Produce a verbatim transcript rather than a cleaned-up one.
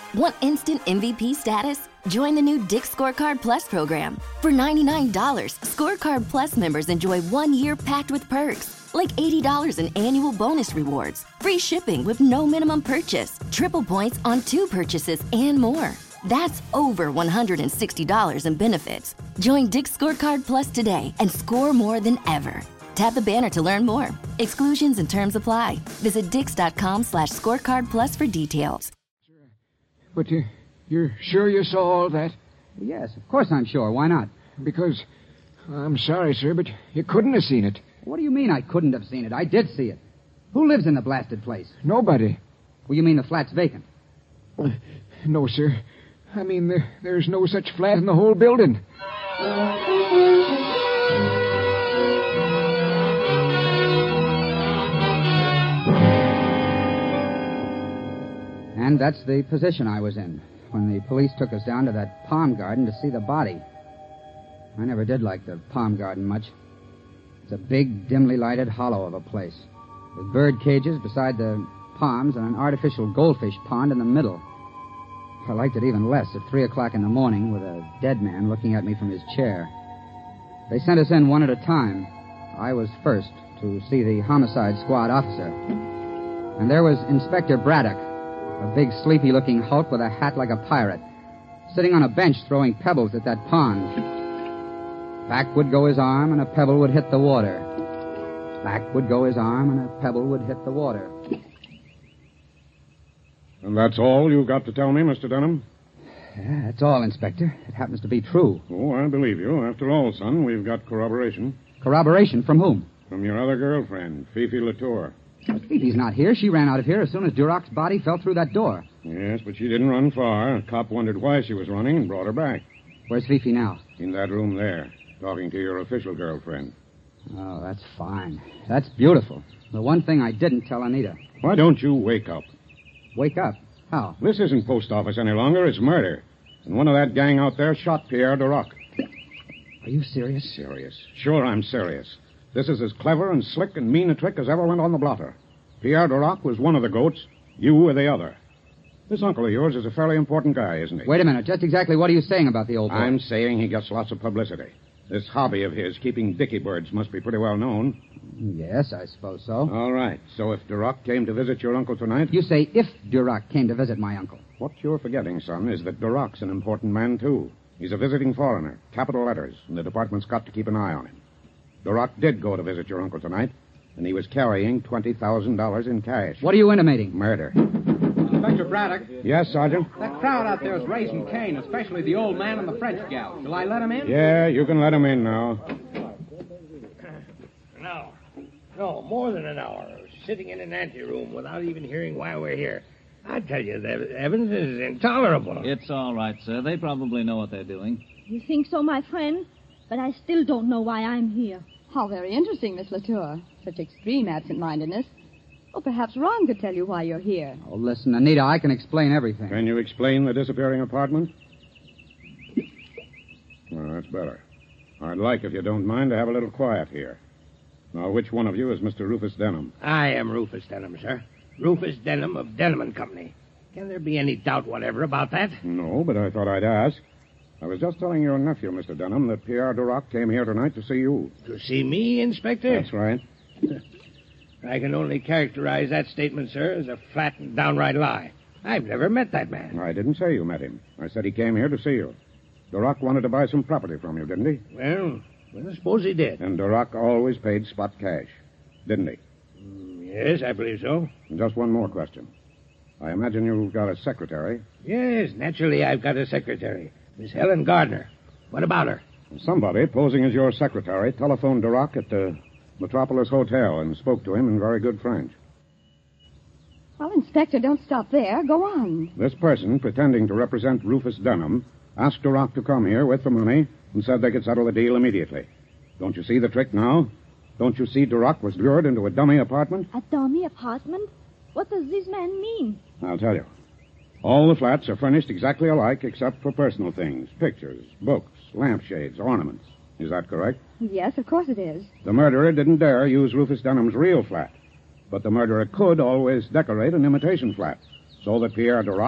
Want instant M V P status? Join the new Dick's Scorecard Plus program. For ninety-nine dollars, Scorecard Plus members enjoy one year packed with perks, like eighty dollars in annual bonus rewards, free shipping with no minimum purchase, triple points on two purchases, and more. That's over one hundred sixty dollars in benefits. Join Dick's Scorecard Plus today and score more than ever. Tap the banner to learn more. Exclusions and terms apply. Visit dix.com slash scorecard plus for details. But uh, you're sure you saw all that? Yes, of course I'm sure. Why not? Because, I'm sorry, sir, but you couldn't have seen it. What do you mean I couldn't have seen it? I did see it. Who lives in the blasted place? Nobody. Well, you mean the flat's vacant? Uh, no, sir. I mean, there, there's no such flat in the whole building. And that's the position I was in when the police took us down to that palm garden to see the body. I never did like the palm garden much. It's a big, dimly lighted hollow of a place, with bird cages beside the palms and an artificial goldfish pond in the middle. I liked it even less at three o'clock in the morning with a dead man looking at me from his chair. They sent us in one at a time. I was first to see the homicide squad officer. And there was Inspector Braddock, a big, sleepy-looking hulk with a hat like a pirate, sitting on a bench throwing pebbles at that pond. Back would go his arm, and a pebble would hit the water. Back would go his arm, and a pebble would hit the water. And that's all you've got to tell me, Mister Denham? Yeah, that's all, Inspector. It happens to be true. Oh, I believe you. After all, son, we've got corroboration. Corroboration from whom? From your other girlfriend, Fifi Latour. But Fifi's not here. She ran out of here as soon as Duroc's body fell through that door. Yes, but she didn't run far. A cop wondered why she was running and brought her back. Where's Fifi now? In that room there, talking to your official girlfriend. Oh, that's fine. That's beautiful. The one thing I didn't tell Anita. Why don't you wake up? Wake up? How? This isn't post office any longer. It's murder. And one of that gang out there shot Pierre Duroc. Are you serious? Serious. Sure, I'm serious. This is as clever and slick and mean a trick as ever went on the blotter. Pierre Duroc was one of the goats. You were the other. This uncle of yours is a fairly important guy, isn't he? Wait a minute. Just exactly what are you saying about the old boy? I'm saying he gets lots of publicity. This hobby of his, keeping dicky birds, must be pretty well known. Yes, I suppose so. All right. So if Duroc came to visit your uncle tonight... You say if Duroc came to visit my uncle. What you're forgetting, son, is that Duroc's an important man, too. He's a visiting foreigner, capital letters, and the department's got to keep an eye on him. Duroc did go to visit your uncle tonight, and he was carrying twenty thousand dollars in cash. What are you intimating? Murder. Inspector Braddock. Yes, Sergeant? That crowd out there is raising Cain, especially the old man and the French gal. Shall I let him in? Yeah, you can let him in now. No. No, more than an hour. Sitting in an anteroom without even hearing why we're here. I tell you, the evidence is intolerable. It's all right, sir. They probably know what they're doing. You think so, my friend? But I still don't know why I'm here. How very interesting, Miss Latour. Such extreme absent-mindedness. Well, perhaps Ron could tell you why you're here. Oh, listen, Anita, I can explain everything. Can you explain the disappearing apartment? Well, that's better. I'd like, if you don't mind, to have a little quiet here. Now, which one of you is Mister Rufus Denham? I am Rufus Denham, sir. Rufus Denham of Denham and Company. Can there be any doubt whatever about that? No, but I thought I'd ask. I was just telling your nephew, Mister Denham, that Pierre Duroc came here tonight to see you. To see me, Inspector? That's right. I can only characterize that statement, sir, as a flat and downright lie. I've never met that man. I didn't say you met him. I said he came here to see you. Duroc wanted to buy some property from you, didn't he? Well, well I suppose he did. And Duroc always paid spot cash, didn't he? Mm, yes, I believe so. And just one more question. I imagine you've got a secretary. Yes, naturally I've got a secretary. Miss Helen Gardner. What about her? Somebody, posing as your secretary, telephoned Duroc at the Metropolis Hotel and spoke to him in very good French. Well, Inspector, don't stop there. Go on. This person, pretending to represent Rufus Denham, asked Duroc to come here with the money and said they could settle the deal immediately. Don't you see the trick now? Don't you see Duroc was lured into a dummy apartment? A dummy apartment? What does this man mean? I'll tell you. All the flats are furnished exactly alike except for personal things. Pictures, books, lampshades, ornaments. Is that correct? Yes, of course it is. The murderer didn't dare use Rufus Denham's real flat. But the murderer could always decorate an imitation flat so that Pierre Duroc